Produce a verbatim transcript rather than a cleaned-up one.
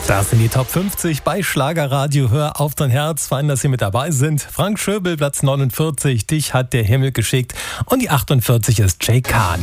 Das sind die Top fünfzig bei Schlagerradio. Hör auf dein Herz. Fein, dass Sie mit dabei sind. Frank Schöbel, Platz neunundvierzig. Dich hat der Himmel geschickt. Und die achtundvierzig ist Jay Kahn.